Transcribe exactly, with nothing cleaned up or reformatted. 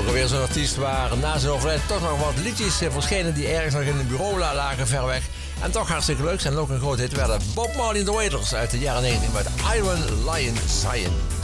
Ook alweer zo'n artiest waar na zijn overlijden toch nog wat liedjes verschenen die ergens nog in een bureau lagen ver weg. En toch hartstikke leuk zijn en ook een groot hit werden. Bob Marley and the Wailers uit de jaren negentig met Iron Lion Cyan.